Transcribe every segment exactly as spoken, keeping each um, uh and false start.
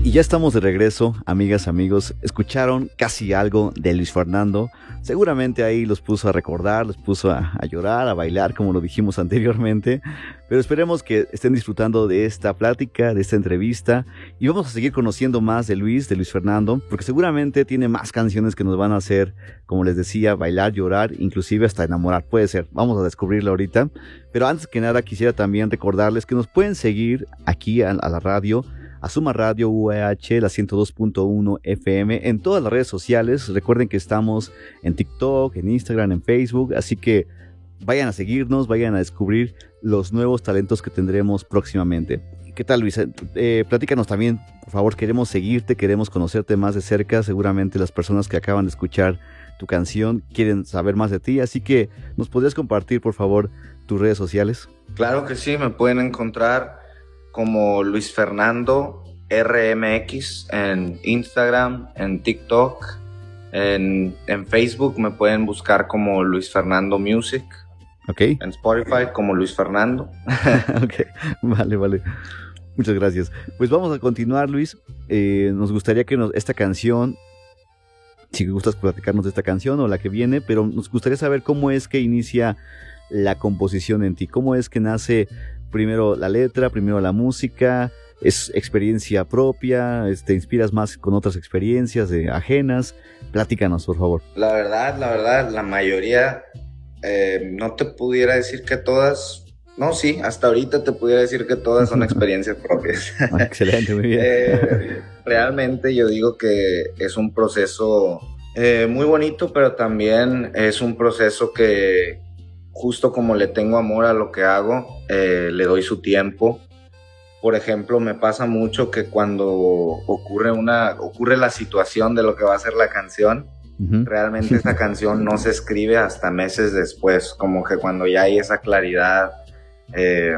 Y ya estamos de regreso, amigas, amigos. Escucharon casi algo de Luis Fernando. Seguramente ahí los puso a recordar, los puso a, a llorar, a bailar, como lo dijimos anteriormente. Pero esperemos que estén disfrutando de esta plática, de esta entrevista. Y vamos a seguir conociendo más de Luis, de Luis Fernando, porque seguramente tiene más canciones que nos van a hacer, como les decía, bailar, llorar, inclusive hasta enamorar. Puede ser, vamos a descubrirlo ahorita. Pero antes que nada quisiera también recordarles que nos pueden seguir aquí a, a la radio, a Suma Radio U E H, la ciento dos punto uno F M, en todas las redes sociales. Recuerden que estamos en TikTok, en Instagram, en Facebook, así que vayan a seguirnos, vayan a descubrir los nuevos talentos que tendremos próximamente. ¿Qué tal, Luis? Eh, platícanos también, por favor, queremos seguirte, queremos conocerte más de cerca. Seguramente las personas que acaban de escuchar tu canción quieren saber más de ti, así que ¿nos podrías compartir, por favor, tus redes sociales? Claro que sí, me pueden encontrar como Luis Fernando R M X en Instagram, en TikTok, en, en Facebook me pueden buscar como Luis Fernando Music, okay. En Spotify como Luis Fernando. Okay. Vale, vale. Muchas gracias. Pues vamos a continuar, Luis. Eh, nos gustaría que nos, esta canción, si gustas platicarnos de esta canción o la que viene, pero nos gustaría saber cómo es que inicia la composición en ti, cómo es que nace primero la letra, primero la música, es experiencia propia, te inspiras más con otras experiencias de, ajenas. Platícanos, por favor. La verdad, la verdad, la mayoría, eh, no te pudiera decir que todas, no, sí, hasta ahorita te pudiera decir que todas son experiencias propias. Excelente, muy bien. eh, realmente yo digo que es un proceso eh, muy bonito, pero también es un proceso que justo como le tengo amor a lo que hago, eh, le doy su tiempo. Por ejemplo, me pasa mucho que cuando ocurre una ocurre la situación de lo que va a ser la canción, uh-huh. Realmente esa canción no se escribe hasta meses después, como que cuando ya hay esa claridad, eh,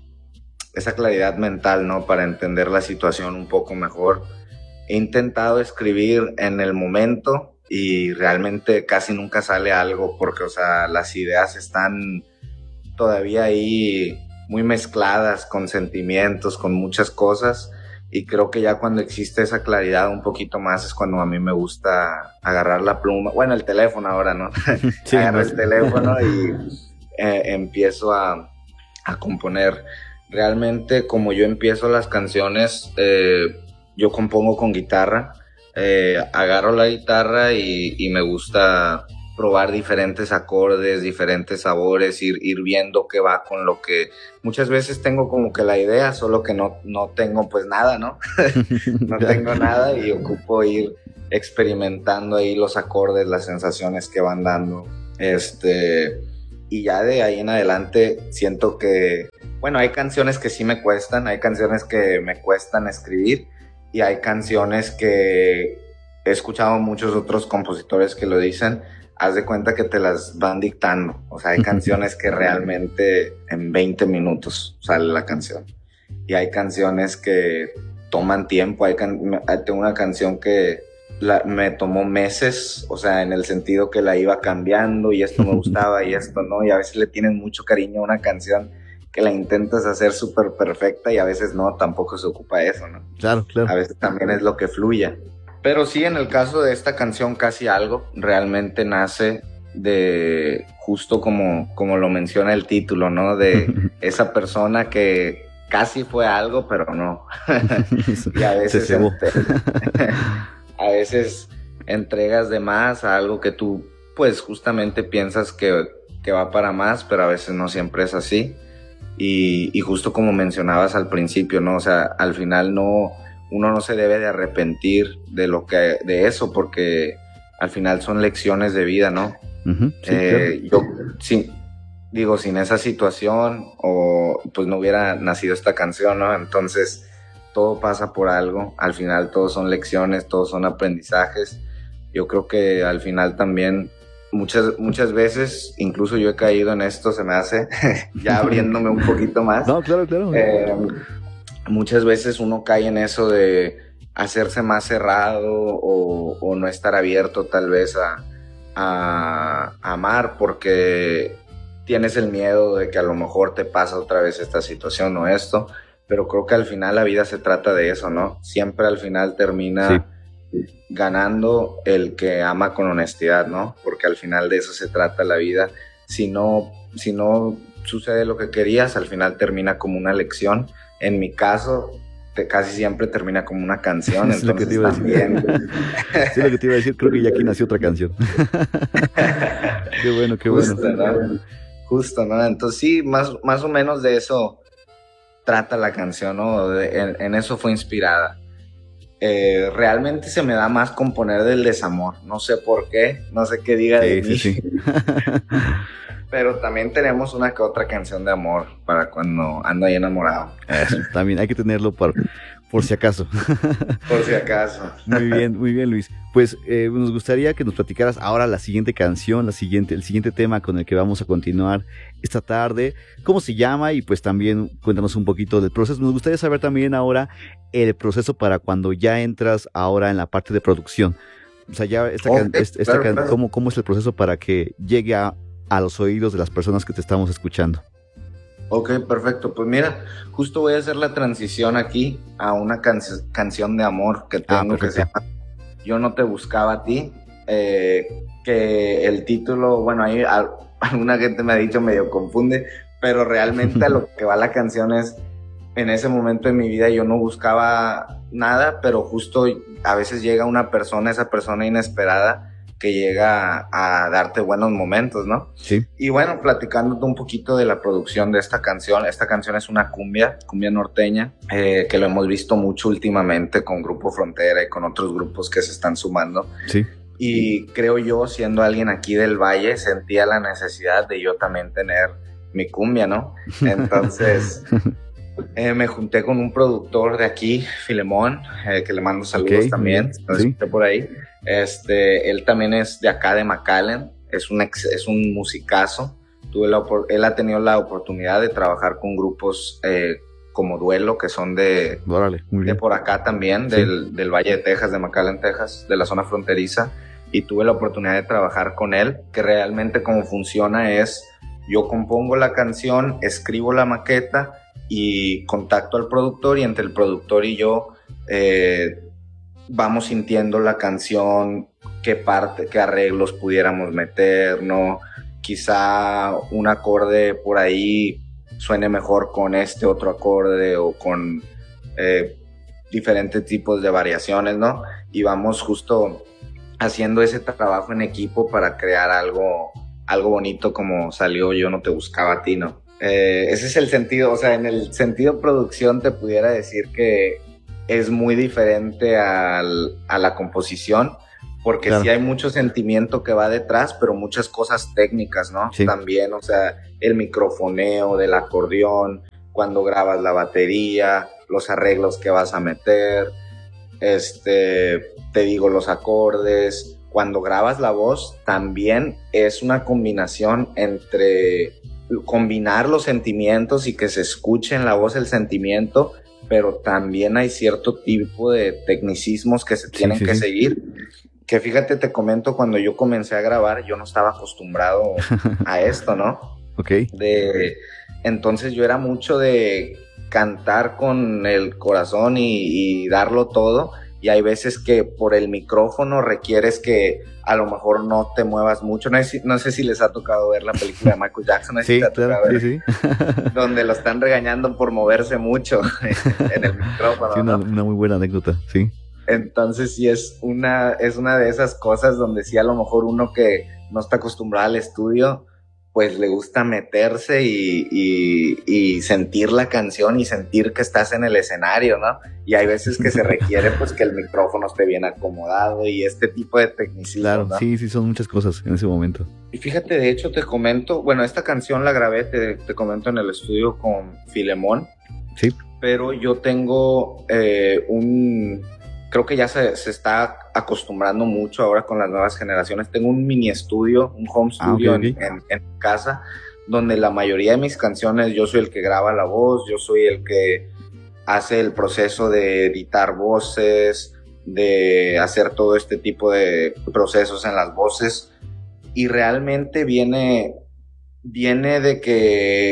esa claridad mental, ¿no? Para entender la situación un poco mejor. He intentado escribir en el momento y realmente casi nunca sale algo porque, o sea, las ideas están todavía ahí muy mezcladas con sentimientos, con muchas cosas, y creo que ya cuando existe esa claridad un poquito más es cuando a mí me gusta agarrar la pluma, bueno, el teléfono ahora, ¿no? Sí, agarro el teléfono y eh, empiezo a, a componer. Realmente, como yo empiezo las canciones, eh, yo compongo con guitarra. Eh, agarro la guitarra y, y me gusta probar diferentes acordes, diferentes sabores, ir, ir viendo qué va con lo que muchas veces tengo como que la idea, solo que no, no tengo pues nada, ¿no? No tengo nada y ocupo ir experimentando ahí los acordes, las sensaciones que van dando. Este, y ya de ahí en adelante siento que, bueno, hay canciones que sí me cuestan, hay canciones que me cuestan escribir, y hay canciones que he escuchado muchos otros compositores que lo dicen, haz de cuenta que te las van dictando. O sea, hay canciones que realmente en veinte minutos sale la canción. Y hay canciones que toman tiempo. Hay can- tengo una canción que la, me tomó meses, o sea, en el sentido que la iba cambiando y esto me gustaba y esto no. Y a veces le tienen mucho cariño a una canción que la intentas hacer súper perfecta y a veces no, tampoco se ocupa eso, ¿no? Claro, claro. A veces también es lo que fluya. Pero sí, en el caso de esta canción, Casi Algo, realmente nace de, justo como, como lo menciona el título, ¿no? De esa persona que casi fue algo, pero no. Y a veces, se cebó. A veces entregas de más a algo que tú, pues, justamente piensas que, que va para más, pero a veces no siempre es así. Y, y justo como mencionabas al principio, ¿no? O sea, al final no, uno no se debe de arrepentir de lo que, de eso, porque al final son lecciones de vida, ¿no? Uh-huh, sí, eh, claro. Yo, sí, digo, sin esa situación, o pues no hubiera nacido esta canción, ¿no? Entonces, todo pasa por algo, al final todos son lecciones, todos son aprendizajes. Yo creo que al final también Muchas, muchas veces, incluso yo he caído en esto, se me hace, ya abriéndome un poquito más. No, claro, claro. Eh, muchas veces uno cae en eso de hacerse más cerrado o, o no estar abierto tal vez a, a, a amar porque tienes el miedo de que a lo mejor te pasa otra vez esta situación o esto, pero creo que al final la vida se trata de eso, ¿no? Siempre al final termina sí. ganando el que ama con honestidad, ¿no? Porque al final de eso se trata la vida. Si no, si no sucede lo que querías, al final termina como una lección. En mi caso, te, casi siempre termina como una canción. Es lo que te iba a decir. Es lo que te iba a decir, creo que ya aquí nació otra canción. Qué bueno, qué bueno. Justo, ¿no? Justo, ¿no? Entonces sí, más, más o menos de eso trata la canción, ¿no? De, en, en eso fue inspirada. Eh, realmente se me da más componer del desamor, no sé por qué, no sé qué diga sí, de mí. Sí, sí. Pero también tenemos una que otra canción de amor para cuando ando ahí enamorado. Eso, también hay que tenerlo por, por si acaso. Por si acaso. Muy bien, muy bien, Luis. Pues eh, nos gustaría que nos platicaras ahora la siguiente canción, la siguiente, el siguiente tema con el que vamos a continuar esta tarde. ¿Cómo se llama? Y pues también cuéntanos un poquito del proceso. Nos gustaría saber también ahora el proceso para cuando ya entras ahora en la parte de producción. O sea, ya esta, okay, can, esta claro, can, claro. ¿cómo, ¿cómo es el proceso para que llegue a a los oídos de las personas que te estamos escuchando? Ok, perfecto. Pues mira, justo voy a hacer la transición aquí a una can- canción de amor que tengo ah, que se llama Yo no te buscaba a ti, eh, que el título, bueno, ahí a, alguna gente me ha dicho medio confunde, pero realmente a lo que va la canción es, en ese momento de mi vida yo no buscaba nada, pero justo a veces llega una persona, esa persona inesperada, que llega a, a darte buenos momentos, ¿no? Sí. Y bueno, platicándote un poquito de la producción de esta canción. Esta canción es una cumbia, cumbia norteña, eh, que lo hemos visto mucho últimamente con Grupo Frontera y con otros grupos que se están sumando. Sí. Y creo yo, siendo alguien aquí del Valle, sentía la necesidad de yo también tener mi cumbia, ¿no? Entonces... Eh, me junté con un productor de aquí, Filemón, eh, que le mando saludos okay, también, sí. por ahí. Este, él también es de acá, de McAllen, es un, ex, es un musicazo. Tuve la, él ha tenido la oportunidad de trabajar con grupos eh, como Duelo, que son de, Órale, muy bien. de por acá también, sí. del, del Valle de Texas, de McAllen, Texas, de la zona fronteriza. Y tuve la oportunidad de trabajar con él, que realmente como funciona es, yo compongo la canción, escribo la maqueta, y contacto al productor y entre el productor y yo eh, vamos sintiendo la canción, qué parte, qué arreglos pudiéramos meter, ¿no? Quizá un acorde por ahí suene mejor con este otro acorde o con eh, diferentes tipos de variaciones, ¿no? Y vamos justo haciendo ese trabajo en equipo para crear algo, algo bonito como salió Yo no te buscaba a ti, ¿no? Eh, ese es el sentido, o sea, en el sentido producción te pudiera decir que es muy diferente al, a la composición, porque claro. sí hay mucho sentimiento que va detrás, pero muchas cosas técnicas, ¿no? Sí. También, o sea, el microfoneo del acordeón, cuando grabas la batería, los arreglos que vas a meter, este, te digo, los acordes. Cuando grabas la voz, también es una combinación entre combinar los sentimientos y que se escuche en la voz el sentimiento, pero también hay cierto tipo de tecnicismos que se tienen sí, sí, que sí. seguir. Que fíjate, te comento, cuando yo comencé a grabar, yo no estaba acostumbrado a esto, ¿no? Ok. De, entonces yo era mucho de cantar con el corazón y, y darlo todo, y hay veces que por el micrófono requieres que a lo mejor no te muevas mucho. No sé, no sé si les ha tocado ver la película de Michael Jackson, no sé sí, si te ha tocado claro, ver, sí, sí. donde lo están regañando por moverse mucho en el micrófono. Sí, una, ¿no? una muy buena anécdota, sí. Entonces sí es una, es una de esas cosas donde sí a lo mejor uno que no está acostumbrado al estudio, pues le gusta meterse y, y, y sentir la canción y sentir que estás en el escenario, ¿no? Y hay veces que se requiere pues que el micrófono esté bien acomodado y este tipo de tecnicismo. Claro, ¿no? sí, sí, son muchas cosas en ese momento. Y fíjate, de hecho te comento, bueno, esta canción la grabé, te, te comento en el estudio con Filemón. Sí. Pero yo tengo eh, un... Creo que ya se, se está acostumbrando mucho ahora con las nuevas generaciones. Tengo un mini estudio, un home studio ah, okay, okay. En, en, en casa, donde la mayoría de mis canciones yo soy el que graba la voz, yo soy el que hace el proceso de editar voces, de hacer todo este tipo de procesos en las voces. Y realmente viene, viene de que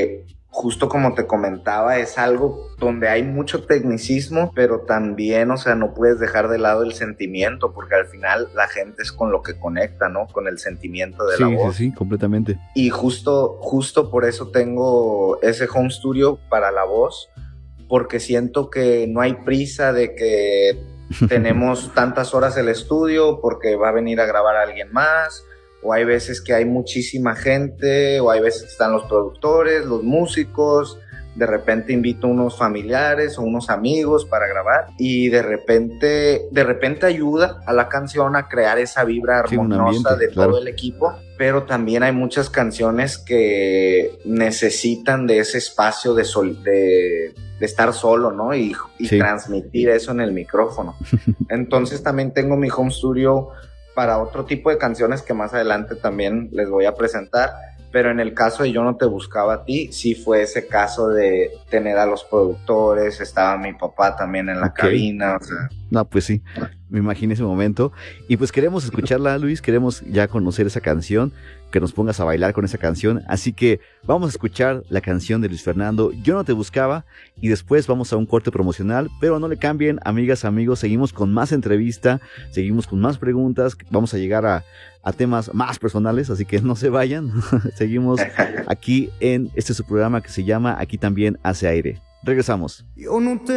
justo como te comentaba, es algo donde hay mucho tecnicismo, pero también, o sea, no puedes dejar de lado el sentimiento, porque al final la gente es con lo que conecta, ¿no? Con el sentimiento de sí, la voz. Sí, sí, completamente. Y justo, justo por eso tengo ese home studio para la voz, porque siento que no hay prisa de que tenemos tantas horas el estudio porque va a venir a grabar a alguien más, o hay veces que hay muchísima gente, o hay veces que están los productores, los músicos, de repente invito a unos familiares o unos amigos para grabar, y de repente, de repente ayuda a la canción a crear esa vibra armoniosa sí, ambiente, de claro. todo el equipo, pero también hay muchas canciones que necesitan de ese espacio de, sol, de, de estar solo, ¿no? Y, y sí. transmitir eso en el micrófono. Entonces también tengo mi home studio para otro tipo de canciones que más adelante también les voy a presentar, pero en el caso de Yo No Te Buscaba a Ti, sí fue ese caso de tener a los productores, estaba mi papá también en la okay. cabina, o sea... No, pues sí, me imagino ese momento, y pues queremos escucharla, Luis, queremos ya conocer esa canción, que nos pongas a bailar con esa canción, así que vamos a escuchar la canción de Luis Fernando, Yo No Te Buscaba, y después vamos a un corte promocional, pero no le cambien, amigas, amigos, seguimos con más entrevista, seguimos con más preguntas, vamos a llegar a, a temas más personales, así que no se vayan, seguimos aquí en este su programa que se llama Aquí También Hace Aire. Regresamos. Yo no te